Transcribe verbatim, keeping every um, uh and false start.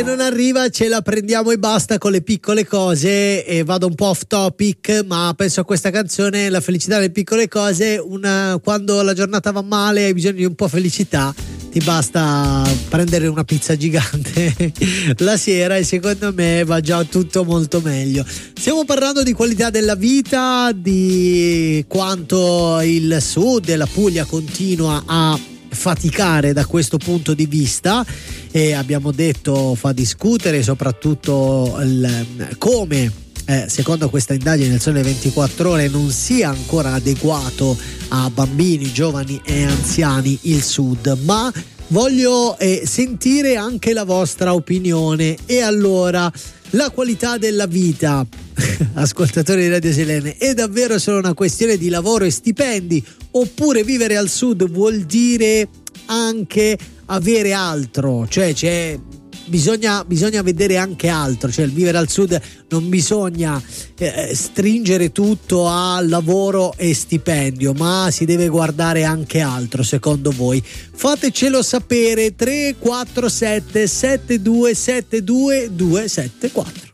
Non arriva, ce la prendiamo e basta con le piccole cose. E vado un po' off topic, ma penso a questa canzone, La felicità delle piccole cose. Una, quando la giornata va male, hai bisogno di un po' felicità, ti basta prendere una pizza gigante la sera e secondo me va già tutto molto meglio. Stiamo parlando di qualità della vita, di quanto il sud e la Puglia continua a faticare da questo punto di vista, e abbiamo detto fa discutere soprattutto il, come eh, secondo questa indagine del Sole ventiquattro Ore non sia ancora adeguato a bambini, giovani e anziani il sud, ma voglio eh, sentire anche la vostra opinione. E allora, la qualità della vita, ascoltatori di Radio Selene, è davvero solo una questione di lavoro e stipendi, oppure vivere al sud vuol dire anche avere altro? Cioè c'è bisogna, bisogna vedere anche altro, cioè il vivere al sud non bisogna eh, stringere tutto a lavoro e stipendio, ma si deve guardare anche altro secondo voi. Fatecelo sapere. Tre quattro sette sette due sette due due sette quattro.